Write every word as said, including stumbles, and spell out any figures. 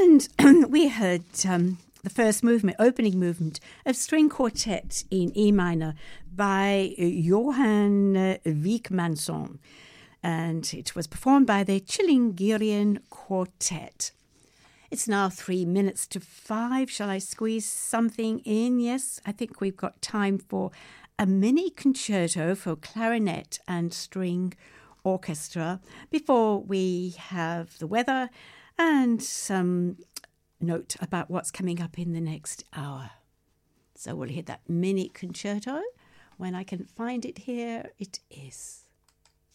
And we heard um, the first movement, opening movement of String Quartet in E minor by Johan Wijkmansson. And it was performed by the Chilingirian Quartet. It's now three minutes to five. Shall I squeeze something in? Yes, I think we've got time for a mini concerto for clarinet and string orchestra before we have the weather and some note about what's coming up in the next hour. So we'll hear that mini concerto. When I can find it here, it is.